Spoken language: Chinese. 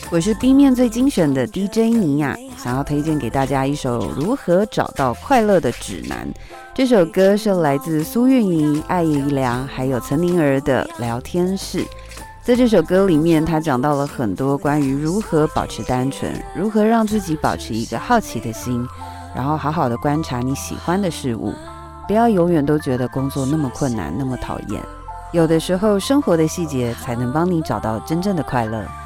我是 B 面最精选的 DJ 尼亚，想要推荐给大家一首如何找到快乐的指南。这首歌是来自苏运莹、艾怡良还有岑宁儿的聊天室。在这首歌里面，他讲到了很多关于如何保持单纯，如何让自己保持一个好奇的心，然后好好的观察你喜欢的事物，不要永远都觉得工作那么困难那么讨厌，有的时候生活的细节才能帮你找到真正的快乐。